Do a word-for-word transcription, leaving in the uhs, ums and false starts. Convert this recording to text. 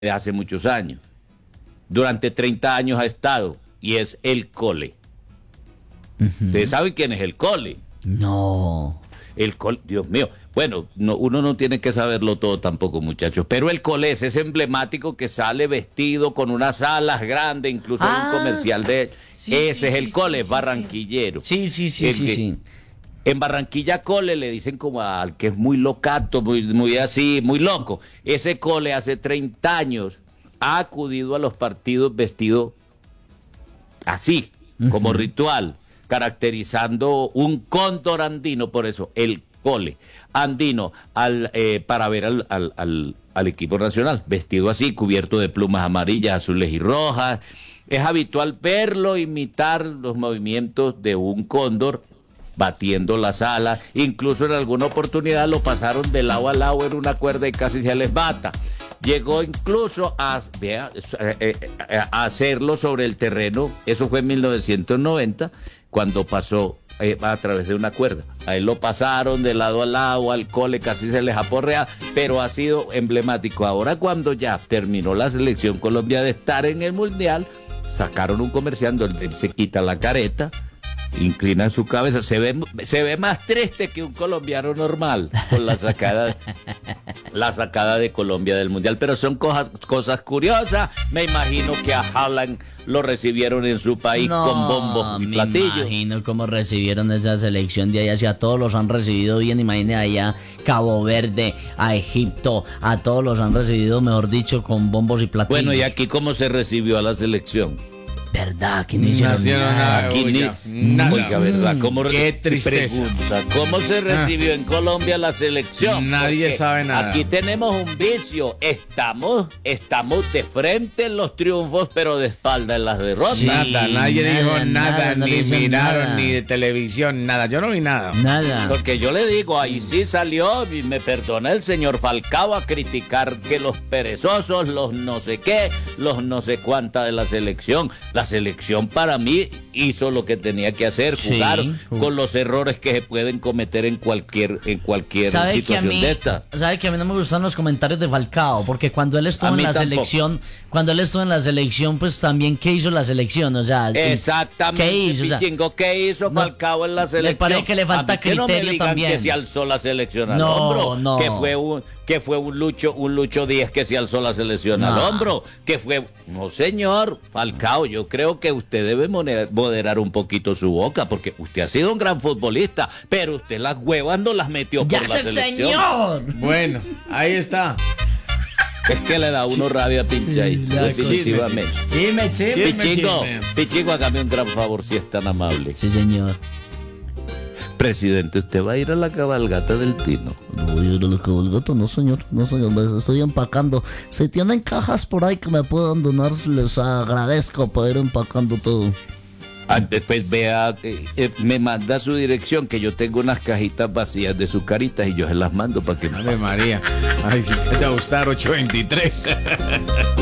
de hace muchos años. Durante treinta años ha estado y es el Cole. Uh-huh. ¿Ustedes saben quién es el Cole? No. El Cole, Dios mío. Bueno, no, uno no tiene que saberlo todo tampoco, muchachos. Pero el Cole es ese emblemático que sale vestido con unas alas grandes, incluso ah, hay un comercial de él. Sí, ese sí, es el sí, Cole, sí, es barranquillero. Sí, sí, sí, el sí, que, sí. En Barranquilla Cole le dicen como al que es muy locato, muy, muy así, muy loco. Ese Cole hace treinta años ha acudido a los partidos vestido así, uh-huh. como ritual, caracterizando un cóndor andino, por eso el Cole andino al, eh, para ver al, al, al, al equipo nacional, vestido así, cubierto de plumas amarillas, azules y rojas. Es habitual verlo imitar los movimientos de un cóndor batiendo las alas, incluso en alguna oportunidad lo pasaron de lado a lado en una cuerda y casi se les bata. Llegó incluso a, vea, a hacerlo sobre el terreno, eso fue en mil novecientos noventa, cuando pasó eh, a través de una cuerda. A él lo pasaron de lado a lado, al Cole casi se les aporrea, pero ha sido emblemático. Ahora cuando ya terminó la selección Colombia de estar en el Mundial, sacaron un comercial donde él se quita la careta, inclina su cabeza, se ve, se ve más triste que un colombiano normal con la sacada, la sacada de Colombia del Mundial, pero son cosas, cosas curiosas. Me imagino que a Haaland lo recibieron en su país no, con bombos y platillos. Me imagino cómo recibieron esa selección de allá, si a todos los han recibido bien, imagínate allá Cabo Verde, a Egipto, a todos los han recibido, mejor dicho, con bombos y platillos. Bueno, ¿y aquí cómo se recibió a la selección? ¿Verdad? Que no hicieron no nada. nada. Aquí oiga, ni, nada. Oiga, ¿verdad? ¿Cómo Qué tristeza. Pregunta, ¿cómo se recibió ah. en Colombia la selección? Nadie Porque sabe nada. Aquí tenemos un vicio. Estamos, estamos de frente en los triunfos, pero de espalda en las derrotas. Sí, nada, nadie nada, dijo nada, nada no ni miraron, nada. ni de televisión, nada. Yo no vi nada. Nada. Porque yo le digo, ahí sí salió, y me perdona el señor Falcao, a criticar que los perezosos, los no sé qué, los no sé cuánta de la selección. La selección para mí hizo lo que tenía que hacer, jugar sí. con los errores que se pueden cometer en cualquier en cualquier situación mí, de esta. Sabe que a mí no me gustan los comentarios de Falcao, porque cuando él estuvo en la tampoco. selección, cuando él estuvo en la selección, pues también ¿qué hizo la selección? O sea, exactamente, ¿qué hizo? Pichingo, o sea, ¿qué hizo Falcao no, en la selección? Le parece que le falta criterio que no me digan también. Que se alzó la selección al no, hombro, no. que fue un que fue un Lucho, un Lucho Díaz que se alzó la selección no. al hombro, que fue, no señor, Falcao, yo creo que usted debe moderar un poquito su boca, porque usted ha sido un gran futbolista, pero usted las huevas no las metió ya por la selección. Señor. Bueno, ahí está. Es que le da uno rabia, pinche ahí, sí, definitivamente. Chisme, chisme. Pichingo, Pichingo, hágame un gran favor si es tan amable. Sí, señor. Presidente, ¿usted va a ir a la cabalgata del Tino? No voy a ir a la cabalgata, no señor, no señor, me estoy empacando. Si tienen cajas por ahí que me puedan donar, les agradezco por ir empacando todo. Ah, después vea, eh, eh, me manda su dirección, que yo tengo unas cajitas vacías de sus caritas y yo se las mando para que... Ave María, ay, si te va a gustar ocho veintitrés.